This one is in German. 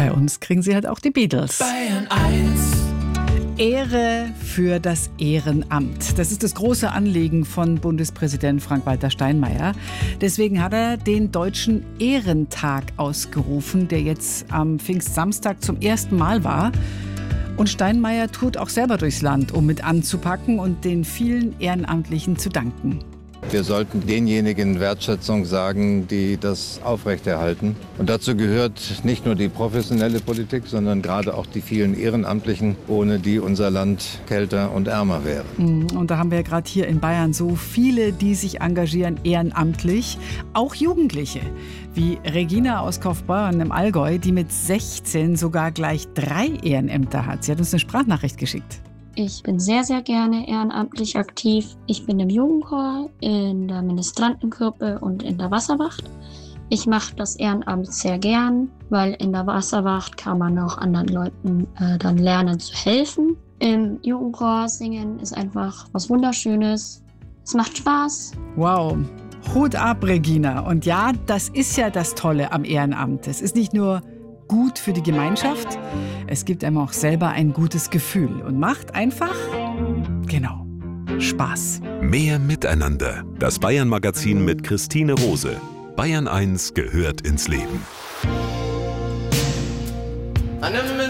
Bei uns kriegen sie halt auch die Beatles. Bayern 1. Ehre für das Ehrenamt. Das ist das große Anliegen von Bundespräsident Frank-Walter Steinmeier. Deswegen hat er den Deutschen Ehrentag ausgerufen, der jetzt am Pfingstsamstag zum ersten Mal war. Und Steinmeier tut auch selber durchs Land, um mit anzupacken und den vielen Ehrenamtlichen zu danken. Wir sollten denjenigen Wertschätzung sagen, die das aufrechterhalten. Und dazu gehört nicht nur die professionelle Politik, sondern gerade auch die vielen Ehrenamtlichen, ohne die unser Land kälter und ärmer wäre. Und da haben wir ja gerade hier in Bayern so viele, die sich engagieren ehrenamtlich, auch Jugendliche, wie Regina aus Kaufbeuren im Allgäu, die mit 16 sogar gleich 3 Ehrenämter hat. Sie hat uns eine Sprachnachricht geschickt. Ich bin sehr, sehr gerne ehrenamtlich aktiv. Ich bin im Jugendchor, in der Ministrantengruppe und in der Wasserwacht. Ich mache das Ehrenamt sehr gern, weil in der Wasserwacht kann man auch anderen Leuten dann lernen zu helfen. Im Jugendchor singen ist einfach was Wunderschönes. Es macht Spaß. Wow. Hut ab, Regina. Und ja, das ist ja das Tolle am Ehrenamt. Es ist nicht nur gut für die Gemeinschaft, es gibt einem auch selber ein gutes Gefühl und macht einfach, genau, Spaß. Mehr Miteinander. Das Bayern-Magazin mit Christine Rose. Bayern 1 gehört ins Leben.